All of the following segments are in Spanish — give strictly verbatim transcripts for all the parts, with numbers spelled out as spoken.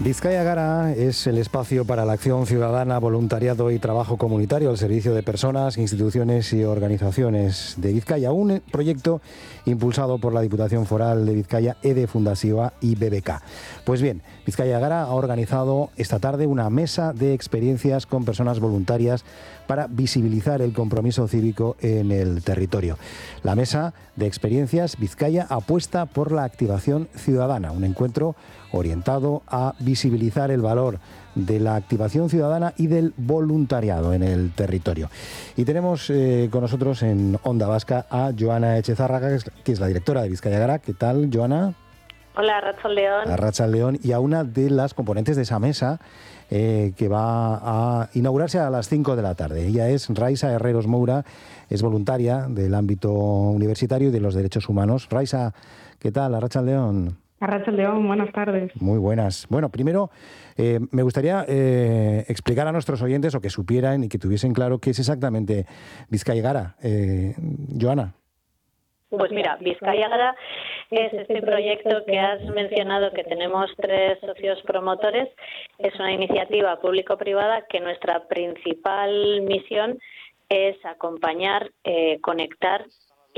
Bizkaia Gara es el espacio para la acción ciudadana, voluntariado y trabajo comunitario al servicio de personas, instituciones y organizaciones de Bizkaia. Un proyecto impulsado por la Diputación Foral de Bizkaia, EDE Fundazioa y B B K. Pues bien, Bizkaia Gara ha organizado esta tarde una mesa de experiencias con personas voluntarias para visibilizar el compromiso cívico en el territorio. La mesa de experiencias Bizkaia apuesta por la activación ciudadana, un encuentro orientado a visibilizar el valor de la activación ciudadana y del voluntariado en el territorio. Y tenemos eh, con nosotros en Onda Vasca a Joana Echezárraga, que es la directora de Bizkaia Gara. ¿Qué tal, Joana? Hola, Arratsaldeon. Arratsaldeon. Y a una de las componentes de esa mesa eh, que va a inaugurarse a las cinco de la tarde. Ella es Raisa Herreros Moura, es voluntaria del ámbito universitario y de los derechos humanos. Raisa, ¿qué tal? Arratsaldeon. Arratsaldeon, buenas tardes. Muy buenas. Bueno, primero eh, me gustaría eh, explicar a nuestros oyentes o que supieran y que tuviesen claro qué es exactamente Bizkaia Gara. Eh, Joana. Pues mira, Bizkaia Gara es este proyecto que has mencionado, que tenemos tres socios promotores. Es una iniciativa público-privada que nuestra principal misión es acompañar, eh, conectar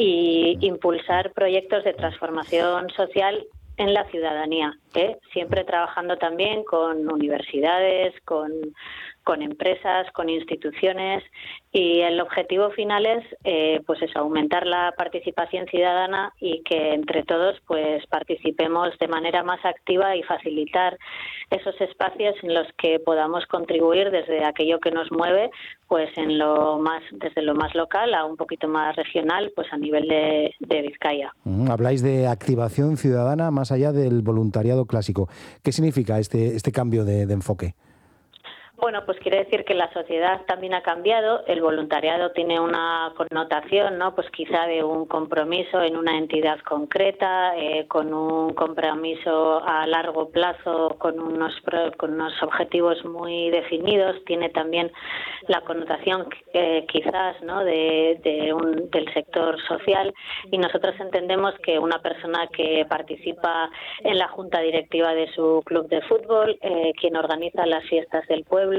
y impulsar proyectos de transformación social en la ciudadanía, ¿eh? Siempre trabajando también con universidades, con, con empresas, con instituciones, y el objetivo final es eh, pues eso, aumentar la participación ciudadana y que entre todos pues participemos de manera más activa y facilitar esos espacios en los que podamos contribuir desde aquello que nos mueve, pues en lo más, desde lo más local a un poquito más regional, pues a nivel de, de Bizkaia. Mm, habláis de activación ciudadana más allá del voluntariado clásico. ¿Qué significa este, este cambio de, de enfoque? Bueno, pues quiere decir que la sociedad también ha cambiado. El voluntariado tiene una connotación, ¿no? Pues quizá de un compromiso en una entidad concreta, eh, con un compromiso a largo plazo, con unos con unos objetivos muy definidos. Tiene también la connotación eh, quizás, ¿no? de, de un, del sector social. Y nosotros entendemos que una persona que participa en la junta directiva de su club de fútbol, eh, quien organiza las fiestas del pueblo,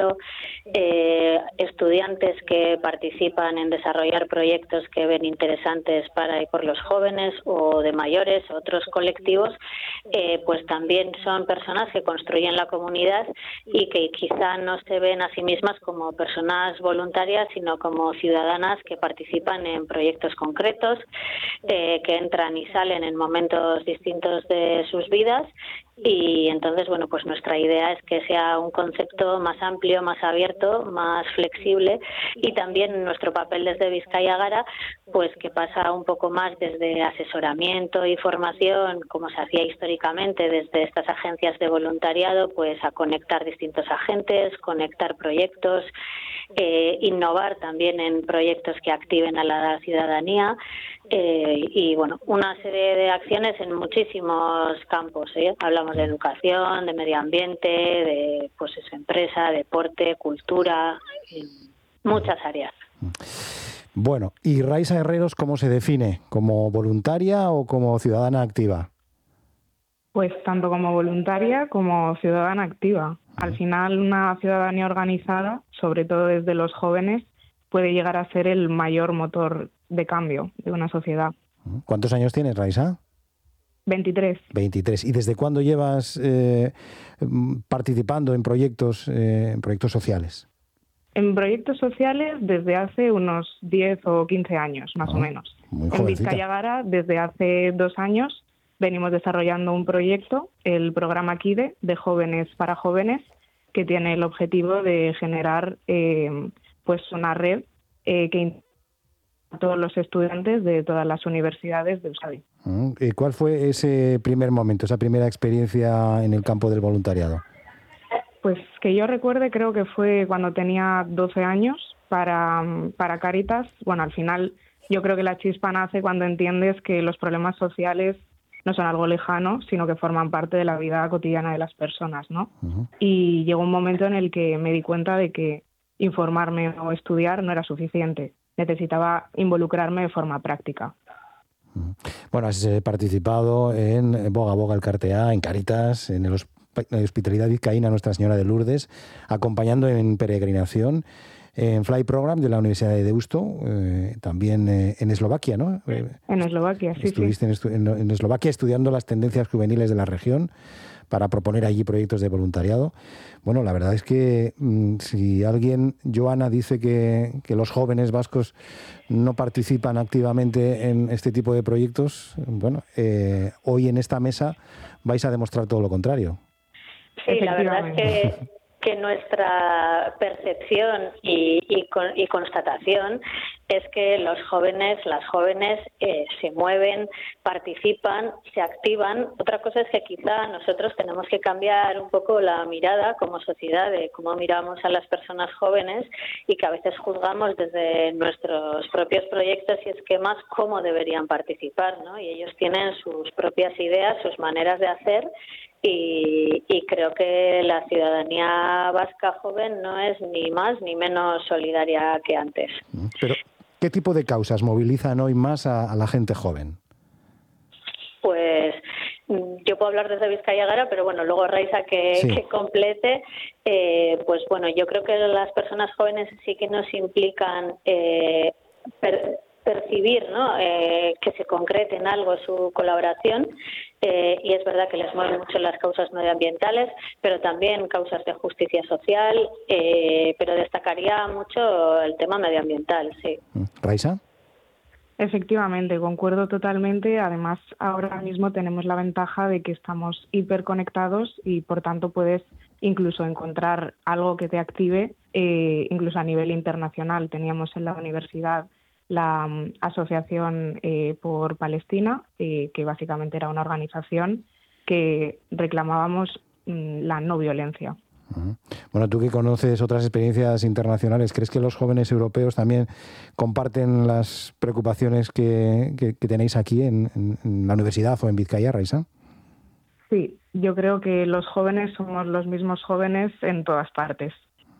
Eh, estudiantes que participan en desarrollar proyectos que ven interesantes para y por los jóvenes, o de mayores, otros colectivos, eh, pues también son personas que construyen la comunidad y que quizá no se ven a sí mismas como personas voluntarias, sino como ciudadanas que participan en proyectos concretos, eh, que entran y salen en momentos distintos de sus vidas. Y entonces, bueno, pues nuestra idea es que sea un concepto más amplio, más abierto, más flexible, y también nuestro papel desde Bizkaia Gara, pues que pasa un poco más desde asesoramiento y formación, como se hacía históricamente desde estas agencias de voluntariado, pues a conectar distintos agentes, conectar proyectos, eh, innovar también en proyectos que activen a la ciudadanía, eh, y bueno, una serie de acciones en muchísimos campos, ¿eh? Hablamos de educación, de medio ambiente, de pues eso, empresa, deporte, cultura, muchas áreas. Bueno, ¿y Raisa Herreros cómo se define? ¿Como voluntaria o como ciudadana activa? Pues tanto como voluntaria como ciudadana activa. Al final, una ciudadanía organizada, sobre todo desde los jóvenes, puede llegar a ser el mayor motor de cambio de una sociedad. ¿Cuántos años tienes, Raisa? veintitrés. veintitrés. ¿Y desde cuándo llevas eh, participando en proyectos, eh, en proyectos sociales? En proyectos sociales desde hace unos diez o quince años, más ah, o menos. Muy en Bizkaia Gara, desde hace dos años, venimos desarrollando un proyecto, el programa KIDE, de jóvenes para jóvenes, que tiene el objetivo de generar eh, pues una red eh, que a todos los estudiantes de todas las universidades de Euskadi. ¿Y cuál fue ese primer momento, esa primera experiencia en el campo del voluntariado? Pues que yo recuerde, creo que fue cuando tenía doce años para, para Cáritas. Bueno, al final yo creo que la chispa nace cuando entiendes que los problemas sociales no son algo lejano, sino que forman parte de la vida cotidiana de las personas, ¿no? Uh-huh. Y llegó un momento en el que me di cuenta de que informarme o estudiar no era suficiente. Necesitaba involucrarme de forma práctica. Bueno, has participado en Boga Boga Elkartea, en Cáritas, en el Hospitalidad Vizcaína Nuestra Señora de Lourdes, acompañando en peregrinación en Fly Program de la Universidad de Deusto, eh, también eh, en Eslovaquia, ¿no? En Eslovaquia, sí, Estuviste sí. En, en Eslovaquia estudiando las tendencias juveniles de la región para proponer allí proyectos de voluntariado. Bueno, la verdad es que mmm, si alguien, Joana, dice que, que los jóvenes vascos no participan activamente en este tipo de proyectos, bueno, eh, hoy en esta mesa vais a demostrar todo lo contrario. Sí, la verdad es que, que nuestra percepción y, y, con, y constatación es que los jóvenes, las jóvenes eh, se mueven, participan, se activan. Otra cosa es que quizá nosotros tenemos que cambiar un poco la mirada como sociedad de cómo miramos a las personas jóvenes y que a veces juzgamos desde nuestros propios proyectos y esquemas cómo deberían participar, ¿no? Y ellos tienen sus propias ideas, sus maneras de hacer. Y, y creo que la ciudadanía vasca joven no es ni más ni menos solidaria que antes. Pero, ¿qué tipo de causas movilizan hoy más a, a la gente joven? Pues yo puedo hablar desde Vizcaya Gara, pero bueno, luego Raiza que, sí. que complete. Eh, pues bueno, yo creo que las personas jóvenes sí que nos implican eh, per, percibir, ¿no? Eh, que se concrete en algo su colaboración. Eh, y es verdad que les mueven mucho las causas medioambientales, pero también causas de justicia social, eh, pero destacaría mucho el tema medioambiental, sí. ¿Raiza? Efectivamente, concuerdo totalmente. Además, ahora mismo tenemos la ventaja de que estamos hiperconectados y, por tanto, puedes incluso encontrar algo que te active, eh, incluso a nivel internacional. Teníamos en la universidad la um, Asociación eh, por Palestina, eh, que básicamente era una organización que reclamábamos um, la no violencia. Uh-huh. Bueno, tú que conoces otras experiencias internacionales, ¿crees que los jóvenes europeos también comparten las preocupaciones que, que, que tenéis aquí en, en, en la universidad o en Vizcaya, Raiza? Sí, yo creo que los jóvenes somos los mismos jóvenes en todas partes.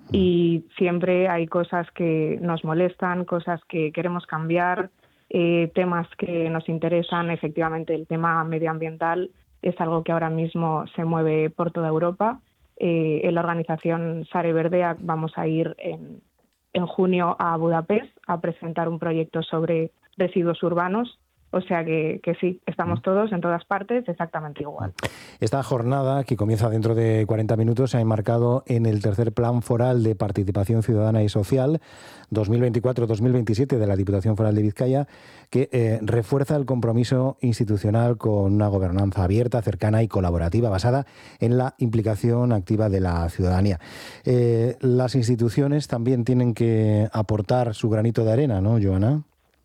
Y siempre hay cosas que nos molestan, cosas que queremos cambiar, eh, temas que nos interesan. Efectivamente, el tema medioambiental es algo que ahora mismo se mueve por toda Europa. Eh, en la organización Sare Verde vamos a ir en, en junio a Budapest a presentar un proyecto sobre residuos urbanos. O sea que, que sí, estamos todos en todas partes exactamente igual. Esta jornada, que comienza dentro de cuarenta minutos, se ha enmarcado en el tercer Plan Foral de Participación Ciudadana y Social dos mil veinticuatro dos mil veintisiete de la Diputación Foral de Vizcaya, que eh, refuerza el compromiso institucional con una gobernanza abierta, cercana y colaborativa, basada en la implicación activa de la ciudadanía. Eh, las instituciones también tienen que aportar su granito de arena, ¿no, Joana?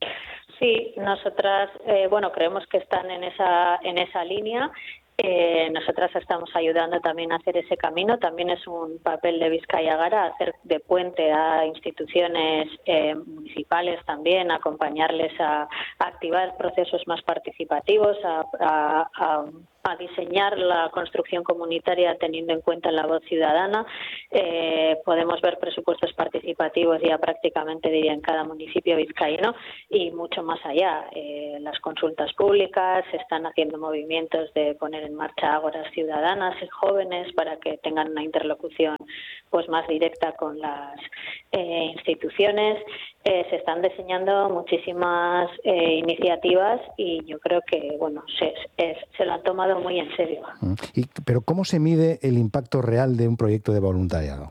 Sí, nosotras, eh, bueno, creemos que están en esa en esa línea. Eh, nosotras estamos ayudando también a hacer ese camino. También es un papel de Vizcaya Gara hacer de puente a instituciones eh, municipales también, acompañarles a, a activar procesos más participativos, a, a, a a diseñar la construcción comunitaria teniendo en cuenta la voz ciudadana. Eh, podemos ver presupuestos participativos ya prácticamente, diría, en cada municipio vizcaíno y mucho más allá. Eh, las consultas públicas, se están haciendo movimientos de poner en marcha ágoras ciudadanas y jóvenes para que tengan una interlocución pues más directa con las eh, instituciones. Eh, se están diseñando muchísimas eh, iniciativas y yo creo que bueno se, es, se lo han tomado muy en serio. ¿Y, pero cómo se mide el impacto real de un proyecto de voluntariado?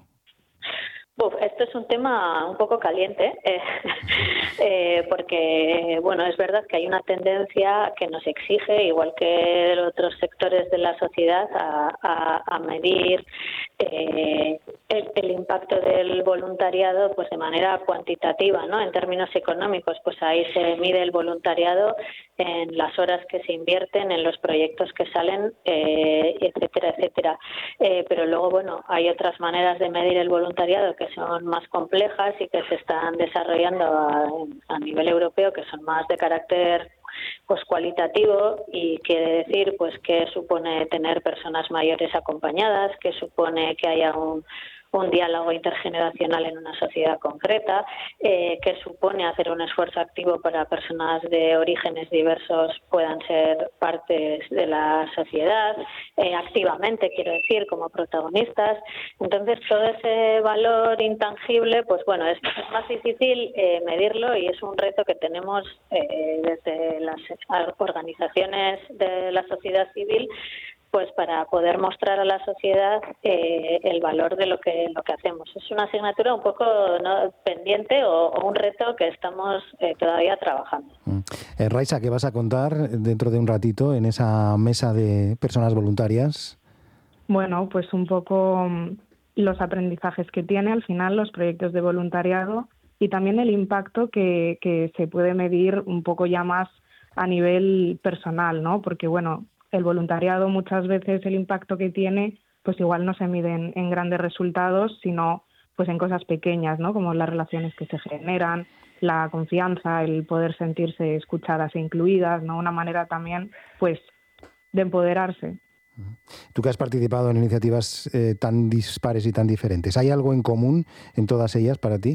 Uf, esto es un tema un poco caliente, eh, eh, porque bueno, es verdad que hay una tendencia que nos exige, igual que otros sectores de la sociedad, a, a, a medir eh, el, el impacto del voluntariado pues de manera cuantitativa, ¿no? En términos económicos, pues ahí se mide el voluntariado en las horas que se invierten, en los proyectos que salen, eh, etcétera, etcétera. Eh, pero luego, bueno, hay otras maneras de medir el voluntariado que son más complejas y que se están desarrollando a, a nivel europeo, que son más de carácter pues cualitativo, y quiere decir pues qué supone tener personas mayores acompañadas, qué supone que haya un un diálogo intergeneracional en una sociedad concreta, eh, que supone hacer un esfuerzo activo para personas de orígenes diversos puedan ser partes de la sociedad, eh, activamente, quiero decir, como protagonistas. Entonces, todo ese valor intangible, pues bueno, es, es más difícil eh, medirlo y es un reto que tenemos eh, desde las organizaciones de la sociedad civil, pues para poder mostrar a la sociedad eh, el valor de lo que lo que hacemos. Es una asignatura un poco, ¿no?, pendiente o, o un reto que estamos eh, todavía trabajando. Eh, Raiza, ¿qué vas a contar dentro de un ratito en esa mesa de personas voluntarias? Bueno, pues un poco los aprendizajes que tiene al final los proyectos de voluntariado y también el impacto que, que se puede medir un poco ya más a nivel personal, ¿no? Porque, bueno, el voluntariado muchas veces el impacto que tiene pues igual no se mide en, en grandes resultados, sino pues en cosas pequeñas, ¿no? Como las relaciones que se generan, la confianza, el poder sentirse escuchadas e incluidas, ¿no? Una manera también pues de empoderarse. Tú que has participado en iniciativas eh, tan dispares y tan diferentes, ¿hay algo en común en todas ellas para ti?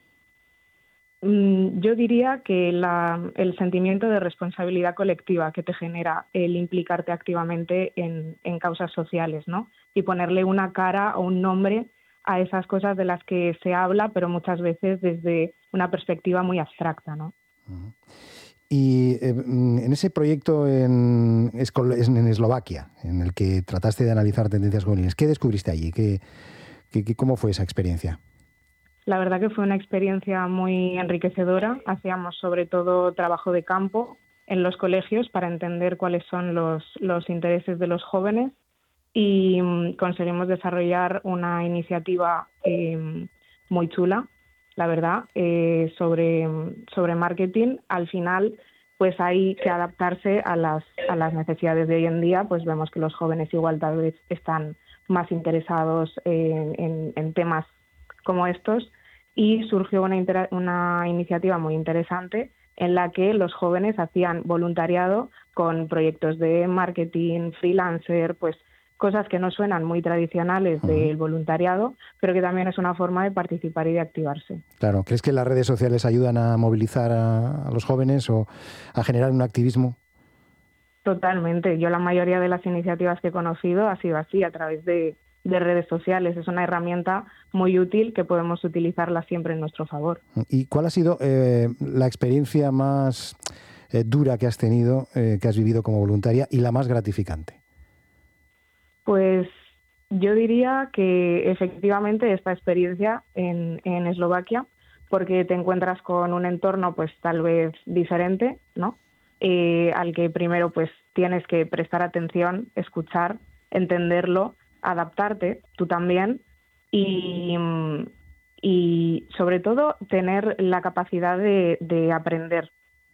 Yo diría que la, el sentimiento de responsabilidad colectiva que te genera el implicarte activamente en, en causas sociales, ¿no? Y ponerle una cara o un nombre a esas cosas de las que se habla, pero muchas veces desde una perspectiva muy abstracta, ¿no? Uh-huh. Y eh, en ese proyecto en, en Eslovaquia, en el que trataste de analizar tendencias juveniles, ¿qué descubriste allí? ¿Qué, qué, ¿Cómo fue esa experiencia? La verdad que fue una experiencia muy enriquecedora. Hacíamos sobre todo trabajo de campo en los colegios para entender cuáles son los, los intereses de los jóvenes y um, conseguimos desarrollar una iniciativa eh, muy chula, la verdad, eh, sobre, sobre marketing. Al final, pues hay que adaptarse a las, a las necesidades de hoy en día. Pues vemos que los jóvenes igual tal vez están más interesados en, en, en temas como estos, y surgió una, inter- una iniciativa muy interesante en la que los jóvenes hacían voluntariado con proyectos de marketing, freelancer, pues cosas que no suenan muy tradicionales uh-huh. del voluntariado, pero que también es una forma de participar y de activarse. Claro, ¿crees que las redes sociales ayudan a movilizar a, a los jóvenes o a generar un activismo? Totalmente. Yo la mayoría de las iniciativas que he conocido ha sido así, a través de de redes sociales. Es una herramienta muy útil que podemos utilizarla siempre en nuestro favor. ¿Y cuál ha sido eh, la experiencia más eh, dura que has tenido, eh, que has vivido como voluntaria, y la más gratificante? Pues yo diría que efectivamente esta experiencia en, en Eslovaquia, porque te encuentras con un entorno pues tal vez diferente, ¿no? Eh, al que primero pues tienes que prestar atención, escuchar, entenderlo, adaptarte tú también y, y sobre todo tener la capacidad de, de aprender.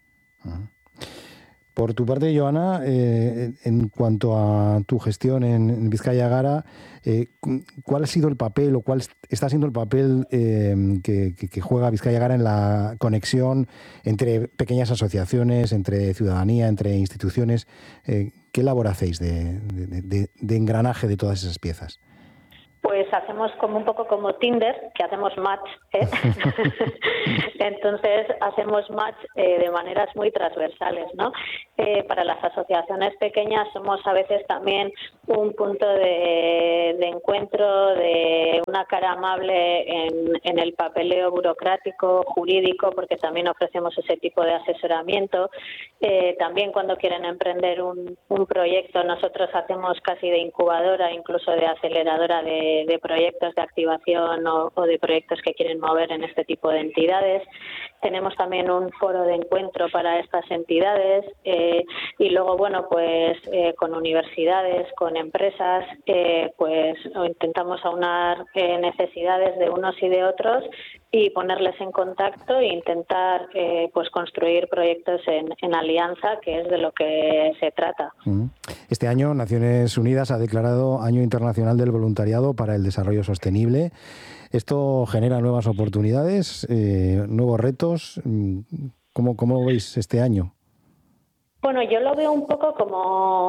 Por tu parte, Joana, eh, en cuanto a tu gestión en, en Bizkaia Gara, eh, ¿cuál ha sido el papel o cuál está siendo el papel eh, que, que, que juega Bizkaia Gara en la conexión entre pequeñas asociaciones, entre ciudadanía, entre instituciones? Eh, ¿Qué labor hacéis de, de, de, de engranaje de todas esas piezas? Pues hacemos como un poco como Tinder, que hacemos match, ¿eh? Entonces hacemos match eh, de maneras muy transversales, ¿no? Eh, para las asociaciones pequeñas somos a veces también un punto de, de encuentro, de una cara amable en, en el papeleo burocrático, jurídico, porque también ofrecemos ese tipo de asesoramiento. Eh, también cuando quieren emprender un, un proyecto, nosotros hacemos casi de incubadora, incluso de aceleradora de de proyectos de activación o, o de proyectos que quieren mover en este tipo de entidades. Tenemos también un foro de encuentro para estas entidades eh, y luego, bueno, pues eh, con universidades, con empresas, eh, pues intentamos aunar eh, necesidades de unos y de otros y ponerles en contacto e intentar eh, pues construir proyectos en, en alianza, que es de lo que se trata. Este año Naciones Unidas ha declarado Año Internacional del Voluntariado para el Desarrollo Sostenible. Esto genera nuevas oportunidades, eh, nuevos retos. ¿Cómo, cómo veis este año? Bueno, yo lo veo un poco como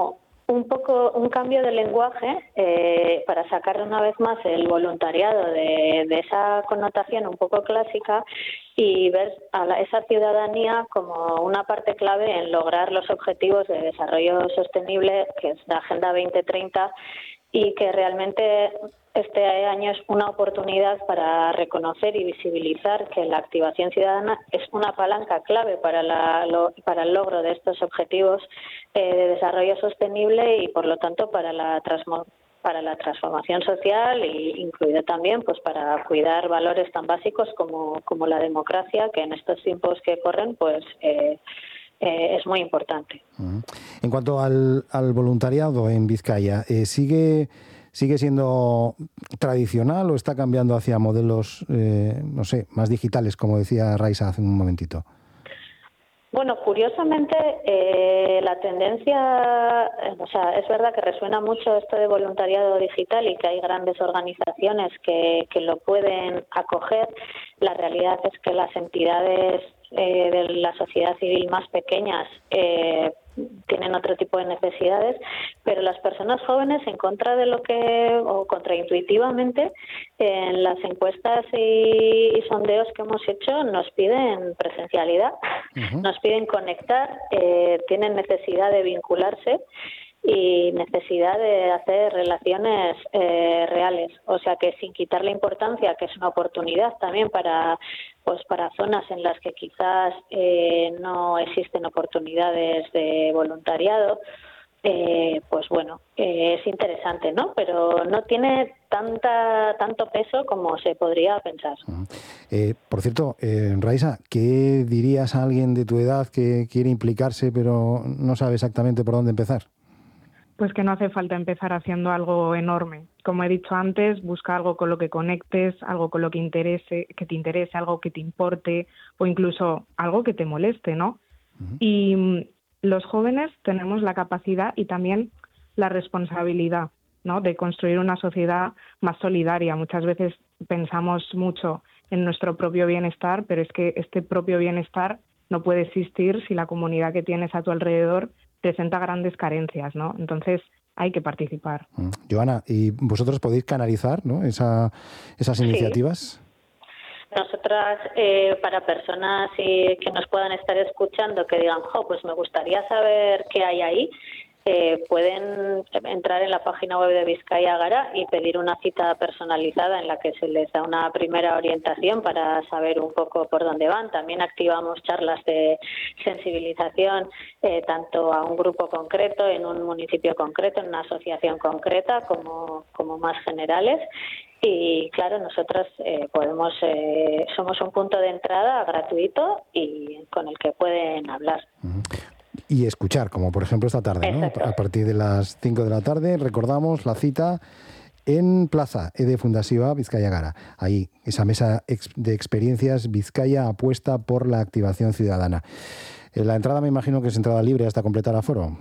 un poco un cambio de lenguaje eh, para sacar una vez más el voluntariado de, de esa connotación un poco clásica y ver a la, esa ciudadanía como una parte clave en lograr los objetivos de desarrollo sostenible, que es la Agenda veinte treinta, y que realmente este año es una oportunidad para reconocer y visibilizar que la activación ciudadana es una palanca clave para, la, lo, para el logro de estos objetivos eh, de desarrollo sostenible y, por lo tanto, para la transformación para la transformación social e incluido también pues para cuidar valores tan básicos como, como la democracia, que en estos tiempos que corren pues eh, eh, es muy importante. En cuanto al, al voluntariado en Vizcaya, eh, ¿sigue, ¿sigue siendo tradicional o está cambiando hacia modelos, eh, no sé, más digitales, como decía Raisa hace un momentito? Bueno, curiosamente, eh, la tendencia, o sea, es verdad que resuena mucho esto de voluntariado digital y que hay grandes organizaciones que, que lo pueden acoger. La realidad es que las entidades eh, de la sociedad civil más pequeñas eh, tienen otro tipo de necesidades, pero las personas jóvenes, en contra de lo que, o contraintuitivamente, en las encuestas y, y sondeos que hemos hecho, nos piden presencialidad, uh-huh. nos piden conectar, eh, tienen necesidad de vincularse y necesidad de hacer relaciones eh, reales. O sea que, sin quitar la importancia, que es una oportunidad también para pues para zonas en las que quizás eh, no existen oportunidades de voluntariado, eh, pues bueno, eh, es interesante, ¿no? Pero no tiene tanta tanto peso como se podría pensar. Uh-huh. Eh, por cierto, eh, Raisa, ¿qué dirías a alguien de tu edad que quiere implicarse pero no sabe exactamente por dónde empezar? Pues que no hace falta empezar haciendo algo enorme. Como he dicho antes, busca algo con lo que conectes, algo con lo que interese, que te interese, algo que te importe o incluso algo que te moleste, ¿no? Uh-huh. Y los jóvenes tenemos la capacidad y también la responsabilidad, ¿no?, de construir una sociedad más solidaria. Muchas veces pensamos mucho en nuestro propio bienestar, pero es que este propio bienestar no puede existir si la comunidad que tienes a tu alrededor presenta grandes carencias, ¿no? Entonces hay que participar. Mm. Joana, ¿y vosotros podéis canalizar, ¿no?, Esa, esas iniciativas? Sí. Nosotras, eh, para personas eh, que nos puedan estar escuchando, que digan, jo, pues me gustaría saber qué hay ahí, eh, pueden entrar en la página web de Bizkaia Gara y pedir una cita personalizada en la que se les da una primera orientación para saber un poco por dónde van. También activamos charlas de sensibilización eh, tanto a un grupo concreto, en un municipio concreto, en una asociación concreta, como, como más generales. Y claro, nosotros eh, podemos eh, somos un punto de entrada gratuito y con el que pueden hablar. Uh-huh. Y escuchar, como por ejemplo esta tarde, ¿no? A partir de las cinco de la tarde, recordamos la cita en Plaza Ede Fundasiva Bizkaia Gara. Ahí, esa mesa de experiencias, Vizcaya apuesta por la activación ciudadana. La entrada, me imagino que es entrada libre hasta completar aforo.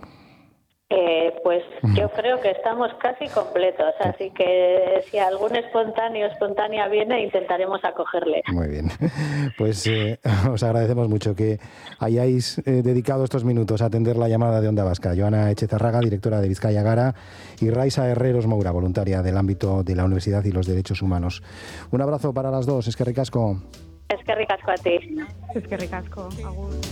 Eh, pues yo creo que estamos casi completos, así que si algún espontáneo espontánea viene, intentaremos acogerle. Muy bien, pues eh, os agradecemos mucho que hayáis eh, dedicado estos minutos a atender la llamada de Onda Vasca. Joana Echezarraga, directora de Bizkaia Gara, y Raisa Herreros Moura, voluntaria del ámbito de la Universidad y los Derechos Humanos. Un abrazo para las dos, eskerrik asko. Eskerrik asko a ti. Eskerrik asko, agur.